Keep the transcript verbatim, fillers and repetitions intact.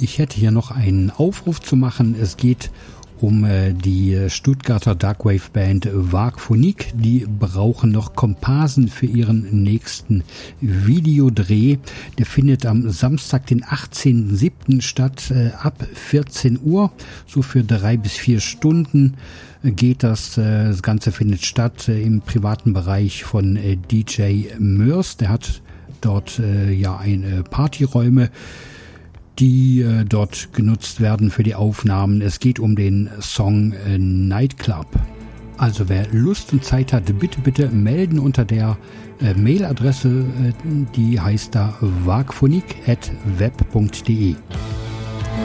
Ich hätte hier noch einen Aufruf zu machen. Es geht um äh, die Stuttgarter Darkwave-Band Vagphonik. Die brauchen noch Komparsen für ihren nächsten Videodreh. Der findet am Samstag, den achtzehnten siebten statt, äh, ab vierzehn Uhr. So für drei bis vier Stunden geht das. Äh, das Ganze findet statt äh, im privaten Bereich von äh, D J Mörs. Der hat dort äh, ja eine Partyräume, die äh, dort genutzt werden für die Aufnahmen. Es geht um den Song äh, Nightclub. Also wer Lust und Zeit hat, bitte, bitte melden unter der äh, Mailadresse, äh, die heißt da vagphonik at web punkt de.